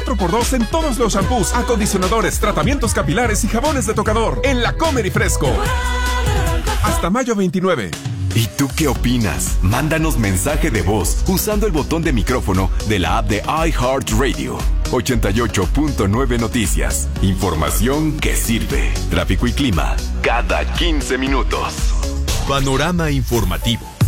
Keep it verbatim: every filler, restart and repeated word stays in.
cuatro por dos en todos los shampoos, acondicionadores, tratamientos capilares y jabones de tocador. En La Comer y Fresco. Hasta mayo veintinueve. ¿Y tú qué opinas? Mándanos mensaje de voz usando el botón de micrófono de la app de iHeartRadio. ochenta y ocho punto nueve Noticias. Información que sirve. Tráfico y clima cada quince minutos. Panorama informativo.